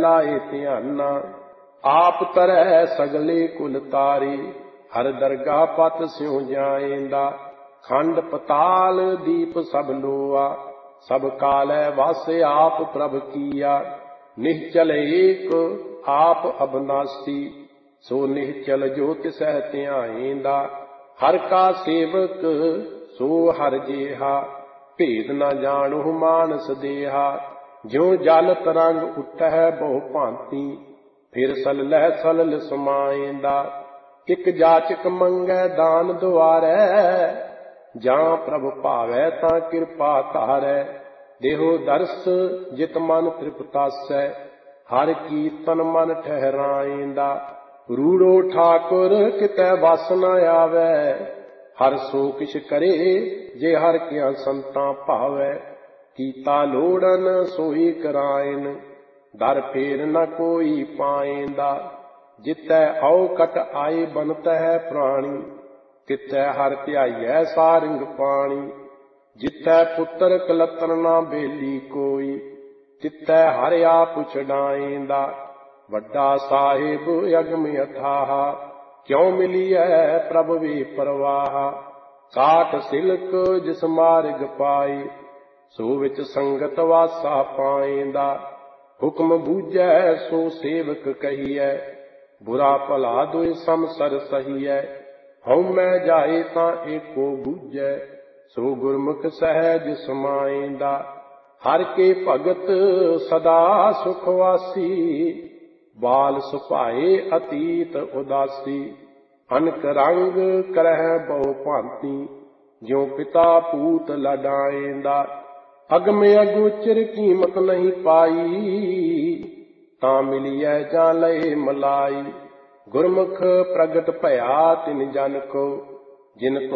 लाए ध्याना। आप तरह सगले कुल तारी, हर दरगाह पत स्यों जाएंदा। खंड पताल दीप सब लोआ, सब कालै वास आप प्रभ किया। निश्चल एक आप अबनासी, सो निश्चल जो तिसह ध्याएंदा। हर का सेवक सो हर जेहा, भेद न जाणो मानस देहा। ज्यों जल तरंग उठै बहु भांति, फिर सललह सलल समाएंदा। इक जाचक मंगै दान दुआरै, जां प्रभ भावै तां किरपा धारै। देहो दर्श जित मन तृप्तासै, हर कीर्तन मन ठहराएंदा। रूड़ो ठाकुर कितै वस न आवै, हर सो किछ करे जे हर किया संतां भावै। कीता लोड़न सोई करायन, दर फेर न कोई पाएंदा। जितै औकट आए बनत है प्राणी, तिथै हर ध्याइयै सारंग पाणी। जिथै पुत्र कलतर ना बेली कोई, तिथै हर आप छड़ाएंदा। वड्डा साहिब अगम अथाह, क्यों मिलिए प्रभ वे परवाह। काट सिलक जिस मार्ग पाई, सो विच संगत वासा पाएंदा। हुक्म बूझै सो सेवक कहिए, बुरा भला दुई समसर सहिए। हउमै जाए तां एको बूझै, सो गुरमुख सहज समाएंदा। हर के भगत सदा सुख वासी, बाल सुभाए अतीत उदासी। अनक रंग करह बहु भांति, ज्यों पिता पूत लडाएंदा। अगम अगोचर कीमत नहीं पाई, तां मिलिए जां लए मलाई। गुरमुख प्रगट भया तिन जन को, जिन